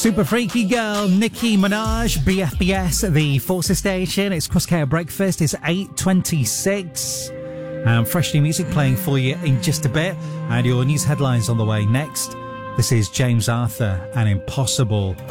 Super freaky girl, Nicki Minaj, BFBS, the Forces Station. It's Crosscare Breakfast. It's 8:26. Fresh new music playing for you in just a bit. And your news headlines on the way next. This is James Arthur and Impossible.